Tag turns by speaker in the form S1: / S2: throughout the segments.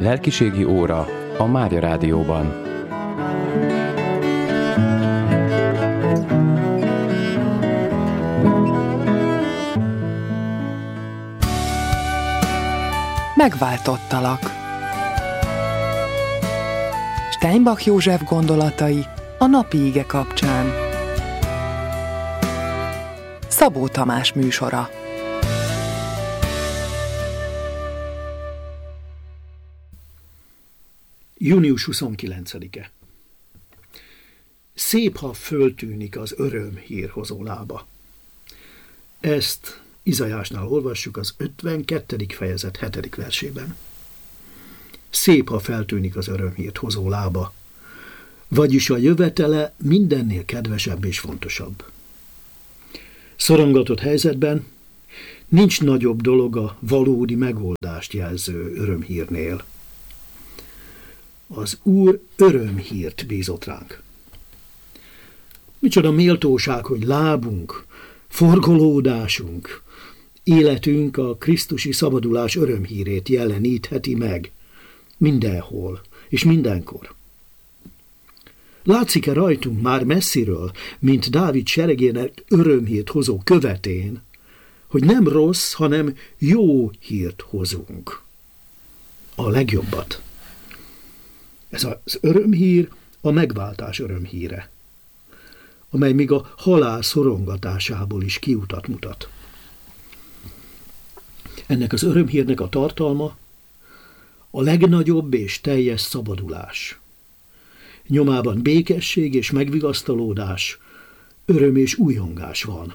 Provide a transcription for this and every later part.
S1: Lelkiségi óra a Mária Rádióban.
S2: Megváltottalak. Steinbach József gondolatai a napi ige kapcsán. Szabó Tamás műsora.
S3: Június 29-e. Szép, ha föltűnik az örömhírhozó lába. Ezt Izaiásnál olvassuk az 52. fejezet 7. versében. Szép, ha feltűnik az örömhírt hozó lába, vagyis a jövetele mindennél kedvesebb és fontosabb. Szorongatott helyzetben nincs nagyobb dolog a valódi megoldást jelző örömhírnél. Az Úr örömhírt bízott ránk. Micsoda méltóság, hogy lábunk, forgolódásunk, életünk a krisztusi szabadulás örömhírét jelenítheti meg mindenhol és mindenkor. Látszik-e rajtunk már messziről, mint Dávid seregének örömhírt hozó követén, hogy nem rossz, hanem jó hírt hozunk? A legjobbat. Ez az örömhír a megváltás örömhíre, amely még a halál szorongatásából is kiutat mutat. Ennek az örömhírnek a tartalma a legnagyobb és teljes szabadulás. Nyomában békesség és megvigasztalódás, öröm és újongás van.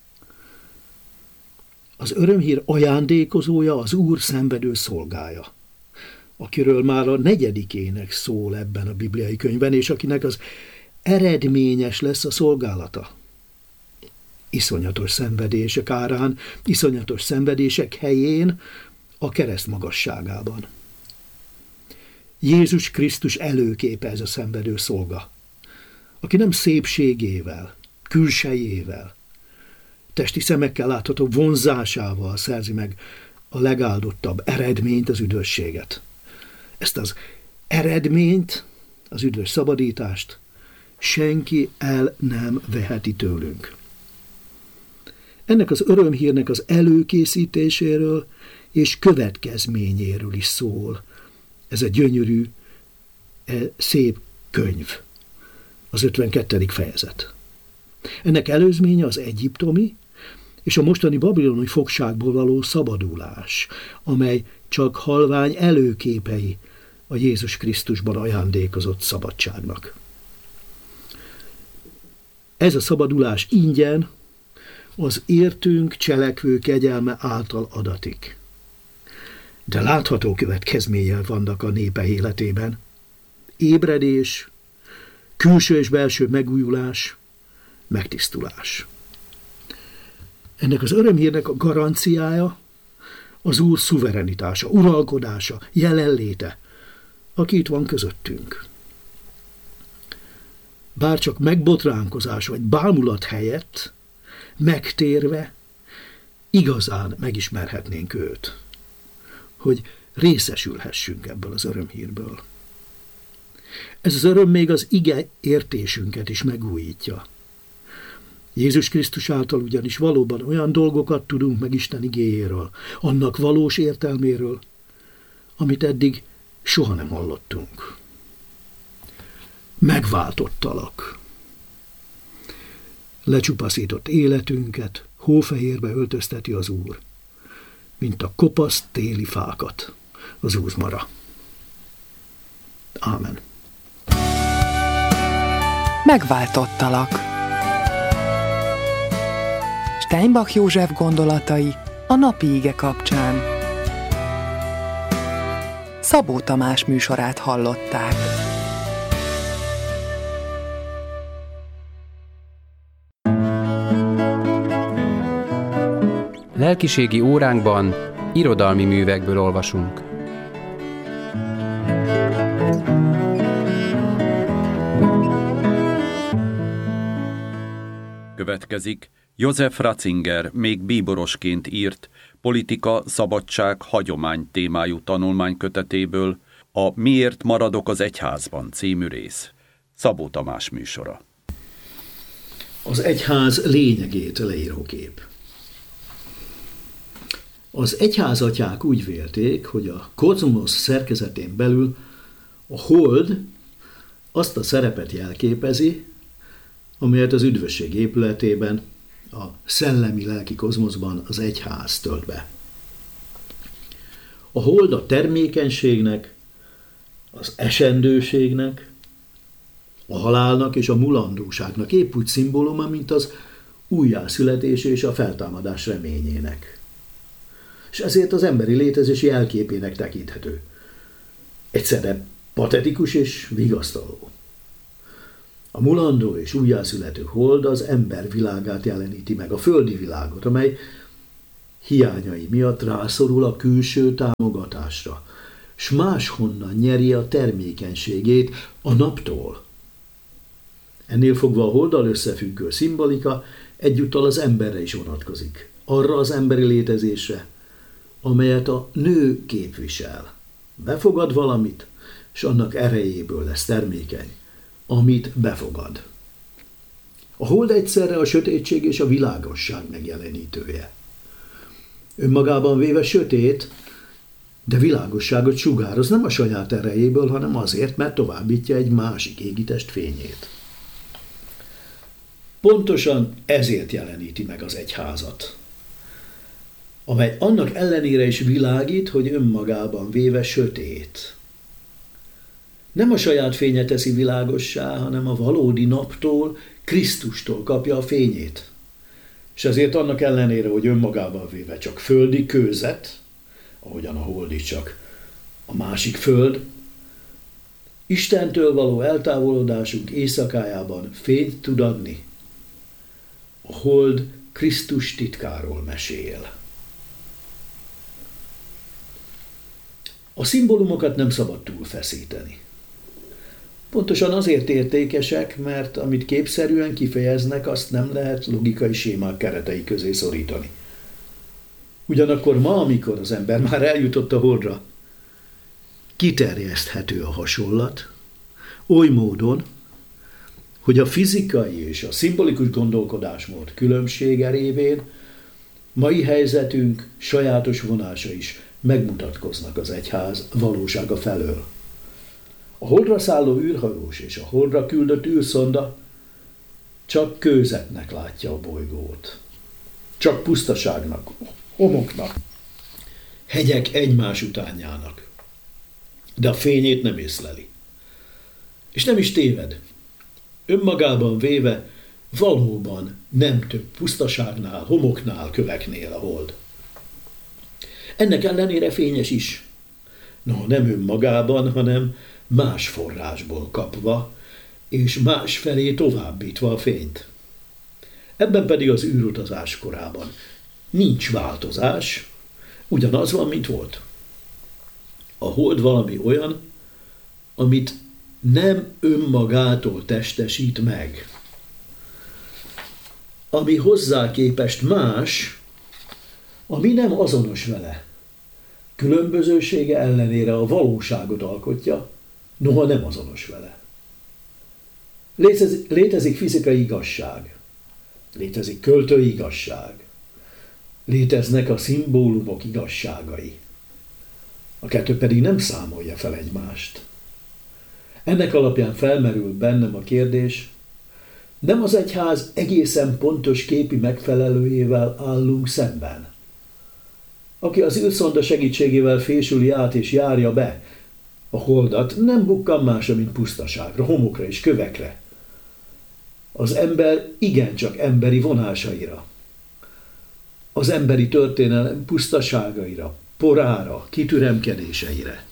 S3: Az örömhír ajándékozója az Úr szenvedő szolgája, akiről már a 4. szól ebben a bibliai könyvben, és akinek az eredményes lesz a szolgálata. Iszonyatos szenvedések árán, iszonyatos szenvedések helyén, a kereszt magasságában. Jézus Krisztus előképe ez a szenvedő szolga, aki nem szépségével, külsejével, testi szemekkel látható vonzásával szerzi meg a legáldottabb eredményt, az üdvösséget. Ezt az eredményt, az üdvös szabadítást senki el nem veheti tőlünk. Ennek az örömhírnek az előkészítéséről és következményéről is szól ez a gyönyörű, szép könyv, az 52. fejezet. Ennek előzménye az egyiptomi és a mostani babiloni fogságból való szabadulás, amely csak halvány előképei a Jézus Krisztusban ajándékozott szabadságnak. Ez a szabadulás ingyen az értünk cselekvő kegyelme által adatik. De látható következménye vannak a népe életében. Ébredés, külső és belső megújulás, megtisztulás. Ennek az örömhírnek a garanciája az Úr szuverenitása, uralkodása, jelenléte, aki itt van közöttünk. Bár csak megbotránkozás vagy bámulat helyett, megtérve, igazán megismerhetnénk őt, hogy részesülhessünk ebből az örömhírből. Ez az öröm még az ige értésünket is megújítja. Jézus Krisztus által ugyanis valóban olyan dolgokat tudunk meg Isten igéjéről, annak valós értelméről, amit eddig soha nem hallottunk. Megváltottalak. Lecsupaszított életünket hófehérbe öltözteti az Úr, mint a kopasz téli fákat az úzmara. Ámen.
S2: Megváltottalak. Steinbach József gondolatai a napi ige kapcsán. Szabó Tamás műsorát hallották.
S1: Lelkiségi óránkban irodalmi művekből olvasunk.
S4: Következik Josef Ratzinger még bíborosként írt Politika, szabadság, hagyomány témájú tanulmánykötetéből a Miért maradok az egyházban című rész. Szabó Tamás műsora.
S3: Az egyház lényegét leíró kép. Az egyházatyák úgy vélték, hogy a kozmosz szerkezetén belül a hold azt a szerepet jelképezi, amelyet az üdvösség épületében, a szellemi-lelki kozmoszban az egyház tölt be. A hold a termékenységnek, az esendőségnek, a halálnak és a mulandóságnak épp úgy szimbóluma, mint az újjászületés és a feltámadás reményének. És ezért az emberi létezés jelképének tekinthető. Egyszerre patetikus és vigasztaló. A mulandó és újjászülető hold az ember világát jeleníti meg, a földi világot, amely hiányai miatt rászorul a külső támogatásra, s máshonnan nyeri a termékenységét a naptól. Ennél fogva a holddal összefüggő szimbolika egyúttal az emberre is vonatkozik, arra az emberi létezésre, amelyet a nő képvisel. Befogad valamit, és annak erejéből lesz termékeny, amit befogad. A hold egyszerre a sötétség és a világosság megjelenítője. Önmagában véve sötét, de világosságot sugároz nem a saját erejéből, hanem azért, mert továbbítja egy másik égitest fényét. Pontosan ezért jeleníti meg az egyházat, amely annak ellenére is világít, hogy önmagában véve sötét. Nem a saját fénye teszi világossá, hanem a valódi naptól, Krisztustól kapja a fényét. És ezért annak ellenére, hogy önmagában véve csak földi kőzet, ahogyan a hold is csak a másik föld, Istentől való eltávolodásunk éjszakájában fényt tud adni. A hold Krisztus titkáról mesél. A szimbólumokat nem szabad túlfeszíteni. Pontosan azért értékesek, mert amit képszerűen kifejeznek, azt nem lehet logikai sémák keretei közé szorítani. Ugyanakkor ma, amikor az ember már eljutott a holdra, kiterjeszthető a hasonlat, oly módon, hogy a fizikai és a szimbolikus gondolkodásmód különbsége révén mai helyzetünk sajátos vonása is megmutatkoznak az egyház valósága felől. A holdra szálló űrhajós és a holdra küldött űrszonda csak kőzetnek látja a bolygót. Csak pusztaságnak, homoknak, hegyek egymás utánjának. De a fényét nem észleli. És nem is téved. Önmagában véve valóban nem több pusztaságnál, homoknál, köveknél a hold. Ennek ellenére fényes is. No, nem önmagában, hanem más forrásból kapva, és más felé továbbítva a fényt. Ebben pedig az űrutazás korában nincs változás, ugyanaz van, mint volt. A hold valami olyan, amit nem önmagától testesít meg. Ami hozzá képest más, ami nem azonos vele. Különbözősége ellenére a valóságot alkotja, noha nem azonos vele. Létezik fizikai igazság, létezik költői igazság, léteznek a szimbólumok igazságai. A kettő pedig nem számolja fel egymást. Ennek alapján felmerül bennem a kérdés, nem az egyház egészen pontos képi megfelelőjével állunk szemben, aki az űrszonda segítségével fésüli át és járja be a holdat, nem bukkan másra, mint pusztaságra, homokra és kövekre. Az ember igencsak emberi vonásaira, az emberi történelem pusztaságaira, porára, kitüremkedéseire.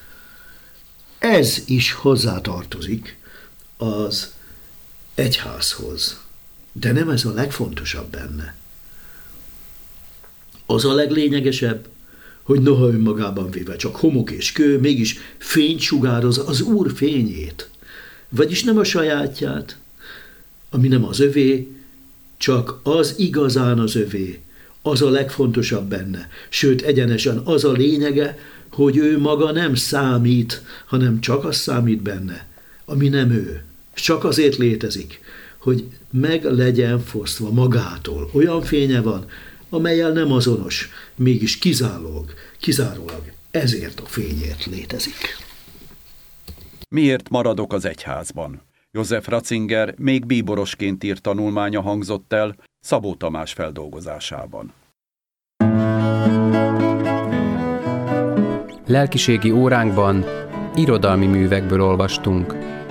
S3: Ez is hozzátartozik az egyházhoz, de nem ez a legfontosabb benne. Az a leglényegesebb, hogy noha önmagában véve csak homok és kő, mégis fényt sugároz az Úr fényét, vagyis nem a sajátját, ami nem az övé, csak az igazán az övé, az a legfontosabb benne, sőt egyenesen az a lényege, hogy ő maga nem számít, hanem csak az számít benne, ami nem ő. Csak azért létezik, hogy meg legyen fosztva magától. Olyan fénye van, amellyel nem azonos, mégis kizárólag ezért a fényért létezik.
S4: Miért maradok az egyházban? József Ratzinger még bíborosként írt tanulmánya hangzott el Szabó Tamás feldolgozásában.
S1: Lelkiségi óránkban irodalmi művekből olvastunk.